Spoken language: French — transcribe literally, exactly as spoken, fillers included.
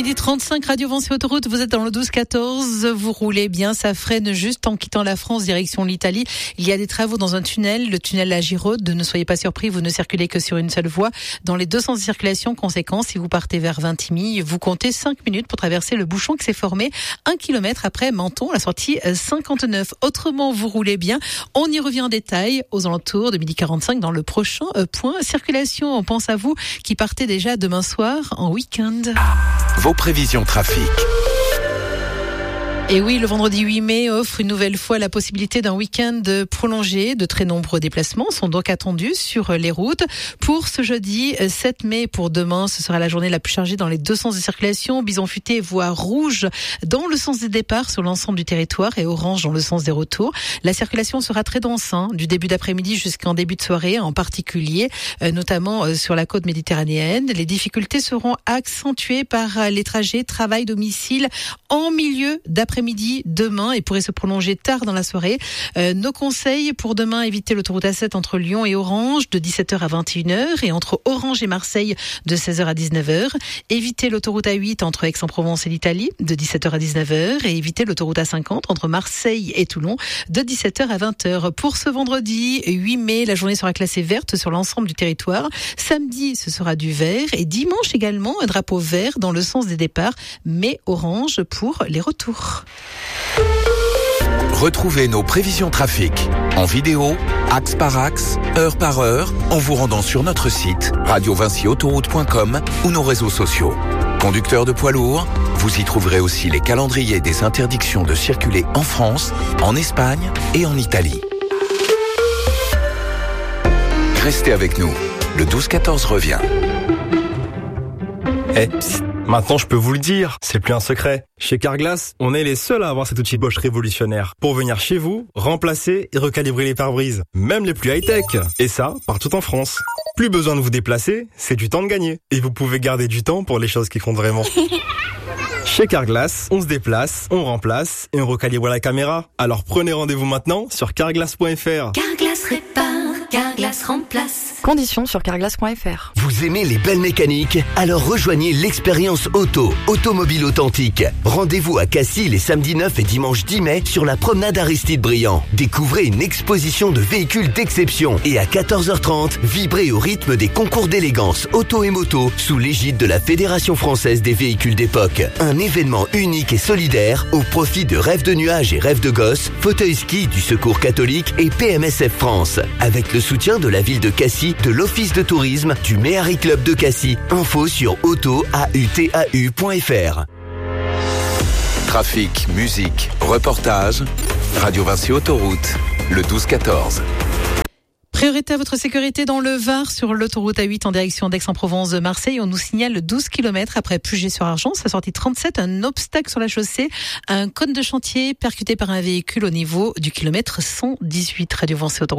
midi trente-cinq, Radio Vinci Autoroute, vous êtes dans le douze quatorze, vous roulez bien, ça freine juste en quittant la France, direction l'Italie. Il y a des travaux dans un tunnel, le tunnel à Giraude, ne soyez pas surpris, vous ne circulez que sur une seule voie. Dans les deux sens de circulation, conséquence, si vous partez vers Vintimille, vous comptez cinq minutes pour traverser le bouchon qui s'est formé un kilomètre après Menton, la sortie cinquante-neuf. Autrement, vous roulez bien, on y revient en détail aux alentours de midi quarante-cinq dans le prochain point circulation. On pense à vous qui partez déjà demain soir en week-end. Vos prévisions trafic. Et oui, le vendredi huit mai offre une nouvelle fois la possibilité d'un week-end prolongé. De très nombreux déplacements sont donc attendus sur les routes. Pour ce jeudi sept mai, pour demain, ce sera la journée la plus chargée dans les deux sens de circulation. Bison futé, voie rouge dans le sens des départs sur l'ensemble du territoire et orange dans le sens des retours. La circulation sera très dense, hein, du début d'après-midi jusqu'en début de soirée, en particulier, euh, notamment euh, sur la côte méditerranéenne. Les difficultés seront accentuées par les trajets travail-domicile en milieu d'après-midi. Midi demain et pourrait se prolonger tard dans la soirée. Euh, nos conseils pour demain, éviter l'autoroute A sept entre Lyon et Orange de dix-sept heures à vingt et une heures et entre Orange et Marseille de seize heures à dix-neuf heures. Éviter l'autoroute A huit entre Aix-en-Provence et l'Italie de dix-sept heures à dix-neuf heures et éviter l'autoroute A cinquante entre Marseille et Toulon de dix-sept heures à vingt heures. Pour ce vendredi huit mai, la journée sera classée verte sur l'ensemble du territoire. Samedi, ce sera du vert et dimanche également un drapeau vert dans le sens des départs mais orange pour les retours. Retrouvez nos prévisions trafic en vidéo, axe par axe, heure par heure, en vous rendant sur notre site radio vinci autoroute point com ou nos réseaux sociaux. Conducteurs de poids lourds, vous y trouverez aussi les calendriers des interdictions de circuler en France, en Espagne et en Italie. Restez avec nous, le douze quatorze revient. Eh, psst. Maintenant, je peux vous le dire, c'est plus un secret. Chez Carglass, on est les seuls à avoir cet outil Bosch révolutionnaire pour venir chez vous, remplacer et recalibrer les pare-brises, même les plus high-tech. Et ça, partout en France. Plus besoin de vous déplacer, c'est du temps de gagner. Et vous pouvez garder du temps pour les choses qui comptent vraiment. Chez Carglass, on se déplace, on remplace et on recalibre la caméra. Alors prenez rendez-vous maintenant sur carglass point f r. Carglass répare, Carglass remplace. Conditions sur carglass point f r. Vous aimez les belles mécaniques? Alors rejoignez l'expérience auto, Automobile Authentique. Rendez-vous à Cassis les samedis neuf et dimanche dix mai sur la promenade Aristide Briand. Découvrez une exposition de véhicules d'exception et à quatorze heures trente, vibrez au rythme des concours d'élégance auto et moto sous l'égide de la Fédération française des véhicules d'époque. Un événement unique et solidaire au profit de Rêve de Nuages et Rêve de Gosse, Fauteuil Ski du Secours catholique et P M S F France. Avec le soutien de la ville de Cassis, de l'Office de tourisme, du Méhari Club de Cassis. Info sur auto a u t a u point f r. Trafic, musique, reportage, Radio Vinci Autoroute, le douze quatorze. Priorité à votre sécurité dans le Var sur l'autoroute A huit en direction d'Aix-en-Provence de Marseille. On nous signale douze kilomètres après Puget-sur-Argent, sa sortie trente-sept, un obstacle sur la chaussée, un cône de chantier percuté par un véhicule au niveau du kilomètre cent dix-huit. Radio Vinci Autoroute.